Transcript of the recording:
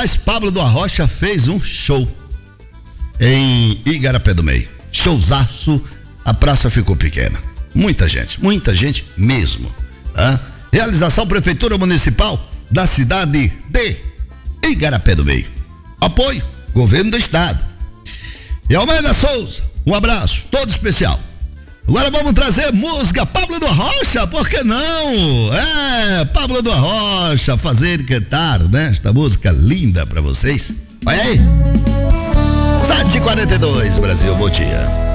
Rapaz, Pablo do Arrocha fez um show em Igarapé do Meio. Showzaço, a praça ficou pequena. Muita gente mesmo. Tá? Realização Prefeitura Municipal da cidade de Igarapé do Meio. Apoio, Governo do Estado. E Almeida Souza, um abraço, todo especial. Agora vamos trazer música Pablo do Arrocha, por que não? Pablo do Arrocha, fazer e cantar, né? Esta música linda pra vocês. Olha aí. 7h42, Brasil, bom dia.